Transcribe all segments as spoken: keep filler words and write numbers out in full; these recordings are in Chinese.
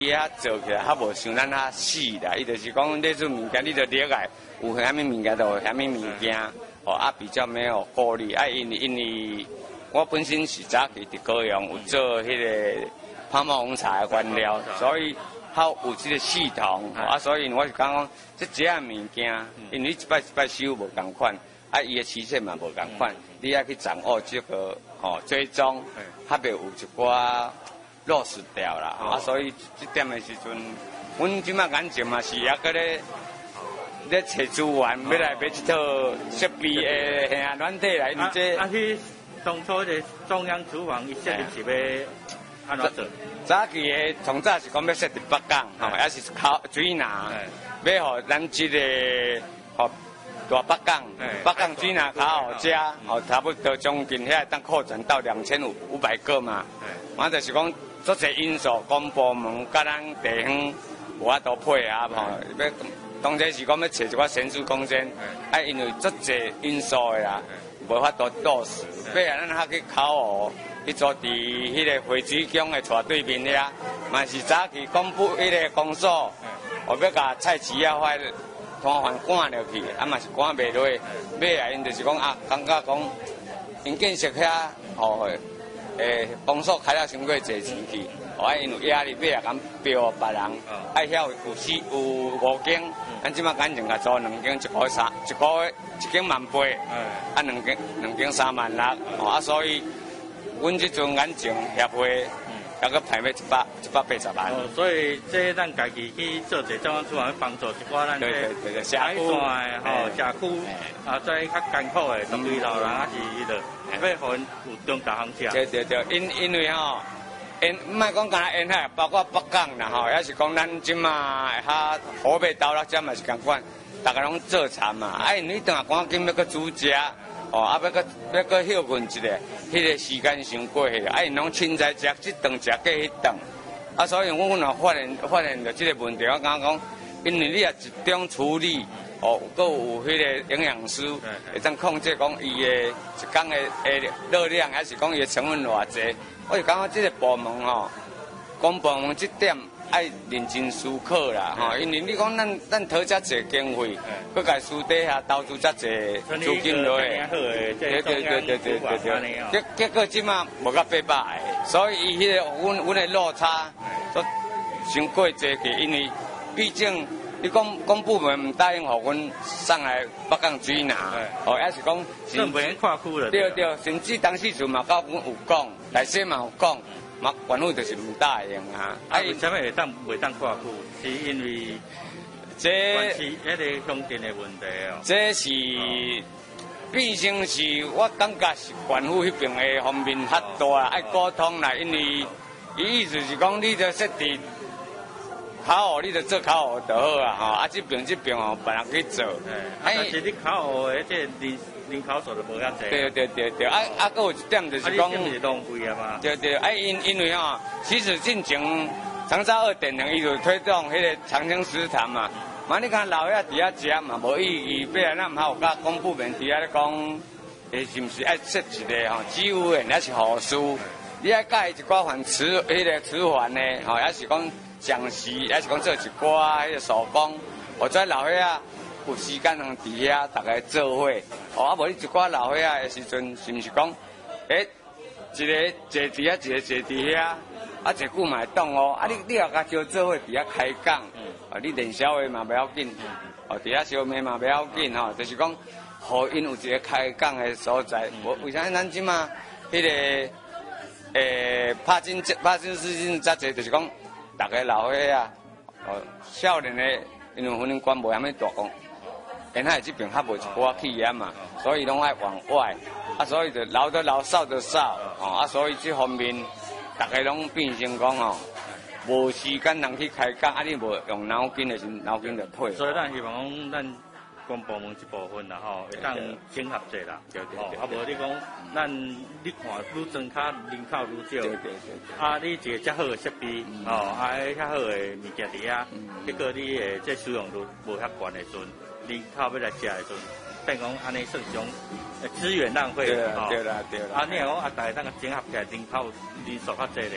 伊遐做起来较无像咱遐死啦，伊就是讲你做物件，你着热爱，有虾米物件就有虾米物件，哦啊比较没有顾虑，啊因为因为我本身是早期伫高雄有做迄个泡沫红茶的原料，所以较有即个系统，啊所以我是讲讲即只啊物件，因为你一摆一摆收无共款，啊伊的期限嘛无共款，你要去掌握即个哦追踪，较袂有一寡。落实掉啦，啊，所以这点的时阵，阮即马眼前嘛是还搁咧咧找资源，要来买一套设备的吓啊软体来，你这啊去当初的中央厨房，伊设立是要安怎做？ 早期的从早是讲要设伫北港，吼，也是靠水南，要互咱即个吼大北港，北港水南卡好食，吼，差不多将近遐当扩展到两千五五百个嘛，我就是讲。做些因素，公部门甲咱地方有法度配合吼，要当然是讲要找一寡先进空间，啊，因为做些因素的啦，无法度落实。尾啊，咱还去考哦，去做伫迄个惠水宫的厝对面遐，嘛是早期公布迄个公所，我要甲菜市啊块摊贩赶落去，啊嘛是赶袂落。尾啊，因就是讲啊，感觉讲因建设遐哦。诶，公所开了伤过侪钱去，哦，啊，因为压力，尾啊，敢标别人，爱遐有有四有五间，咱即马赶紧甲租两间，一个三，一个月一间万八，啊，两间两间三万六，哦，啊，所以，阮即阵眼镜协会，还阁排要一百一百八十万。 哦，所以这咱家己去做者中央厨房帮助一寡咱这改善的吼社区，啊，再较艰苦的独居老人啊是迄个。要互因有中大行食。 对对对，因因为吼，因唔莫讲干那沿海，包括北港啦吼，也是讲咱即马较河北岛啦，这嘛是共款，大家拢做餐嘛。啊，因为等下赶紧要搁煮食，哦，啊要搁要搁休困一下，迄个时间伤过去了。啊，因拢凊彩食，即顿食过迄顿。啊，所以阮阮也发现发现着即个问题，我感觉讲，因为你也集中处理。哦，搁有迄个营养师会当控制讲伊的一工的诶热量，还是讲伊的成分偌济。我就感觉即个部门吼，公部门即点爱认真思考啦吼，因为你讲咱咱讨遮济经费，搁家私底下投资遮济资金落去，对对对对对对对，结结果即马无到八百个，所以伊迄个阮阮的落差，都伤过济个，因为毕竟。你讲公部门唔答应，互阮上来北港水南，哦，也是讲， 政府已经跨区了。 对对，甚至当时阵嘛，甲阮有讲，内底嘛有讲，嘛县府就是唔答应啊。 啊，为什么会当袂当跨区？是因为这是迄个乡镇的问题哦。 这是，毕竟是我感觉是县府迄边的方面较大，爱沟通啦，因为伊意思是讲，你着设置。考学你就做考学就好啊，吼！啊，这边这边哦，别人去做。 哎，但是你考学的这人人考数就无遐济。 对对对对，啊啊，搁有一点就是讲， 是浪费啊嘛。 对对，啊因因为吼，其实进前长沙二点零伊就推动迄个长青食堂嘛，嘛你看老遐伫遐食嘛无意义，不然咱还有甲公部门伫遐咧讲，诶是毋是爱设一个吼机务员，还是护士，你爱教伊一寡环词，迄个词环呢，吼，还是讲。讲师还是讲做一寡迄个手工，或者老岁仔有时间通伫遐大家做伙，哦，啊无你一寡老岁仔的时阵，是毋是讲，诶、欸，一个坐伫遐，一个坐伫遐，啊，坐久嘛会动哦，啊你你也甲招做伙伫遐开讲，啊你练小话嘛不要紧，哦伫遐烧麦嘛不要紧吼，就是讲，互因有一个开讲的所在，无为啥咱即嘛迄个诶帕金帕金斯症遮济，就是讲。大家老岁仔，哦，少年的，因为可能管无遐么大讲，沿海这边较无一寡企业嘛，所以拢爱往外，啊，所以就老的老少的少，哦，啊，所以这方面大家拢变成讲哦，无时间人去开讲，啊，你无用脑筋的时，脑筋就退。 所以咱希望讲咱。公部门一部分啦吼，会当整合者啦，哦，啊无你讲，咱你看愈增加人口愈少，对对对，啊你一个遮好的设备，哦，啊遐好的物件伫遐，结果你诶这使用率无遐悬的时阵，人口要来食的时阵，变讲安尼算种资源浪费， 对啦对啦对啦， 啊你若讲啊大家当个整合起来人口人数较济咧，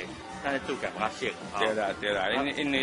咱的质感较省。 对啦对啦，因为因为